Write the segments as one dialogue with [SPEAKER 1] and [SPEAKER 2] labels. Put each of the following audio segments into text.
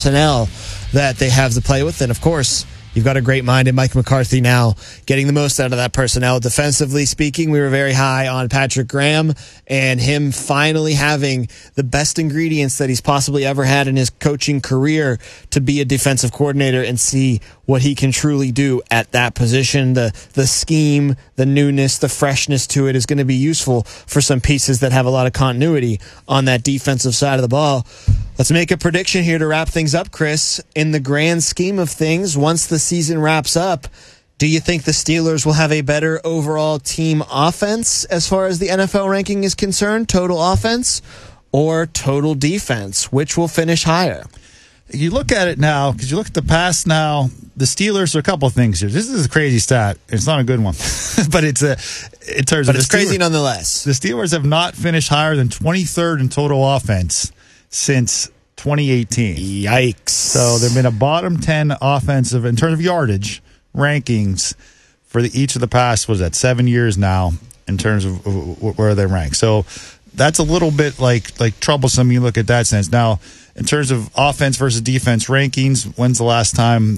[SPEAKER 1] personnel that they have to play with. And, of course, you've got a great mind in Mike McCarthy now getting the most out of that personnel. Defensively speaking, we were very high on Patrick Graham and him finally having the best ingredients that he's possibly ever had in his coaching career to be a defensive coordinator and see what he can truly do at that position. The scheme, the newness, the freshness to it is going to be useful for some pieces that have a lot of continuity on that defensive side of the ball. Let's make a prediction here to wrap things up, Chris. In the grand scheme of things, once the season wraps up, do you think the Steelers will have a better overall team offense as far as the NFL ranking is concerned, total offense or total defense? Which will finish higher?
[SPEAKER 2] You look at it now, because you look at the past now, the Steelers are a couple of things here. This is a crazy stat. It's not a good one, but it's in terms of
[SPEAKER 1] it's crazy nonetheless.
[SPEAKER 2] The Steelers have not finished higher than 23rd in total offense since 2018.
[SPEAKER 1] Yikes.
[SPEAKER 2] So they've been a bottom 10 offensive, in terms of yardage, rankings for each of the past, 7 years now, in terms of where they rank. So that's a little bit like troublesome. You look at that sense. Now, in terms of offense versus defense rankings, when's the last time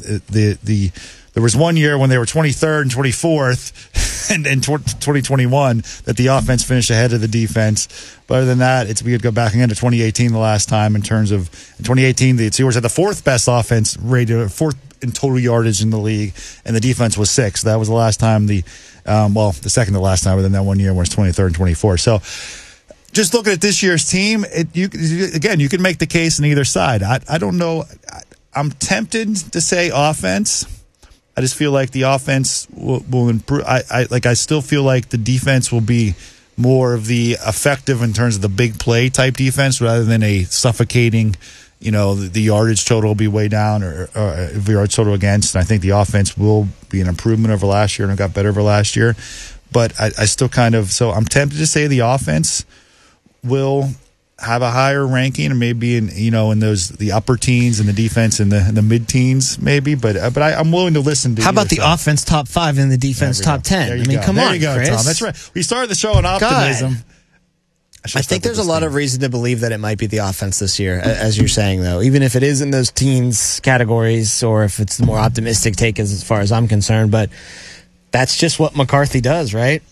[SPEAKER 2] there was 1 year when they were 23rd and 24th and in 2021 that the offense finished ahead of the defense. But other than that, we could go back again to 2018 the last time in terms of, in 2018, the Steelers had the fourth best offense rated, fourth in total yardage in the league, and the defense was sixth. That was the last time the second to last time within that 1 year was 23rd and 24th. So, just looking at this year's team, you can make the case on either side. I don't know. I'm tempted to say offense. I just feel like the offense will improve. I still feel like the defense will be more of the effective in terms of the big play type defense rather than a suffocating, the yardage total will be way down or the yardage total against. And I think the offense will be an improvement over last year and it got better over last year. But I still so I'm tempted to say the offense will have a higher ranking, and maybe in the upper teens, and the defense in the mid teens, maybe. But I'm willing to listen to.
[SPEAKER 1] How about the offense top 5 and the defense top 10?
[SPEAKER 2] Come on,
[SPEAKER 1] Chris.
[SPEAKER 2] Tom. That's right. We started the show on optimism.
[SPEAKER 1] I think there's a lot of reason to believe that it might be the offense this year, as you're saying, though. Even if it is in those teens categories, or if it's the more optimistic take as far as I'm concerned. But that's just what McCarthy does, right?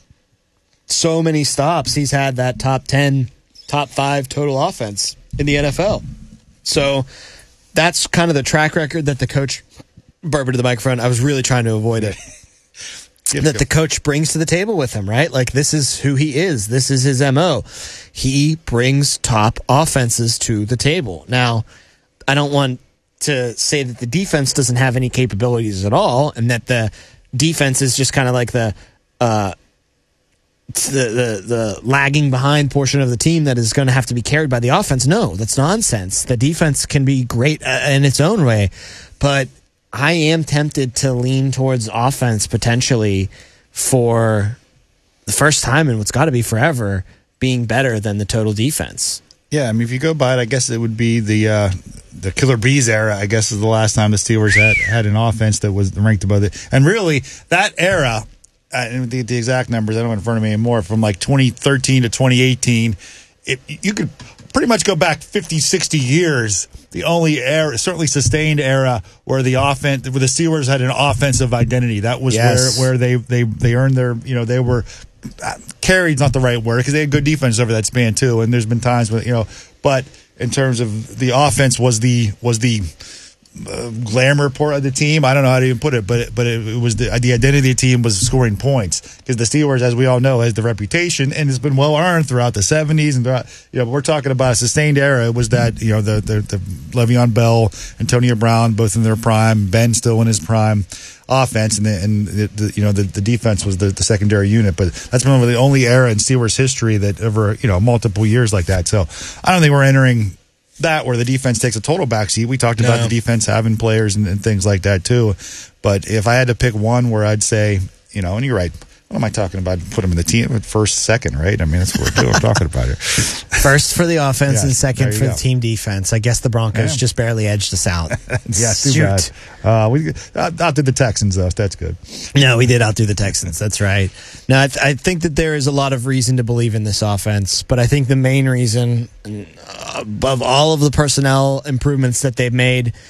[SPEAKER 1] So many stops. He's had that top 10. Top 5 total offense in the NFL. So that's kind of the track record that the coach, burp into the microphone, I was really trying to avoid it, that the coach brings to the table with him, right? Like, this is who he is. This is his MO. He brings top offenses to the table. Now, I don't want to say that the defense doesn't have any capabilities at all and that the defense is just kind of like the lagging behind portion of the team that is going to have to be carried by the offense. No, that's nonsense. The defense can be great in its own way, but I am tempted to lean towards offense potentially for the first time in what's got to be forever being better than the total defense.
[SPEAKER 2] Yeah, I mean, if you go by it, I guess it would be the Killer Bees era, I guess, is the last time the Steelers had an offense that was ranked above it. And really, that era, the exact numbers, I don't have it in front of me anymore, from like 2013 to 2018, you could pretty much go back 50, 60 years. The only era, certainly sustained era, where the Steelers had an offensive identity. That was where they earned their, they were carried's not the right word, because they had good defense over that span too. And there's been times when, but in terms of the offense was the glamour part of the team. I don't know how to even put it, but it was the identity of the team was scoring points, because the Steelers, as we all know, has the reputation and it's been well earned throughout the 70s and throughout, we're talking about a sustained era. It was that, the Le'Veon Bell, Antonio Brown, both in their prime, Ben still in his prime offense, and the defense was the secondary unit. But that's been the only era in Steelers history that ever, multiple years like that. So I don't think we're entering that where the defense takes a total backseat. We talked about the defense having players and things like that too. But if I had to pick one where I'd say, and you're right, What am I talking about? Put them in the team first, second, right? I mean, that's what we're talking about here.
[SPEAKER 1] First for the offense and second for the team defense. I guess the Broncos just barely edged us out.
[SPEAKER 2] Yeah, too bad. We outdid the Texans, though. That's good.
[SPEAKER 1] No, we did outdo the Texans. That's right. Now, I think that there is a lot of reason to believe in this offense, but I think the main reason, above all of the personnel improvements that they've made,